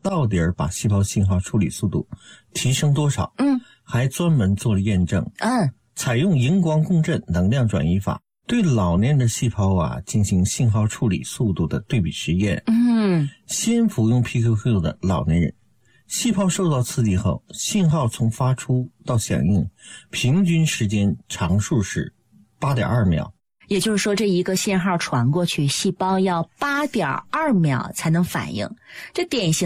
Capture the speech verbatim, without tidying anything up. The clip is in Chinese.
到底把细胞信号处理速度提升多少？ 嗯， 还专门做了验证。 嗯， 采用荧光共振能量转移法，对老年的细胞啊进行信号处理速度的对比实验。 嗯， 先服用 P Q Q 的老年人，细胞受到刺激后，信号从发出到响应，平均时间常数是 八点二秒。 也就是说，这一个信号传过去，细胞要 八点二秒才能反应，这典型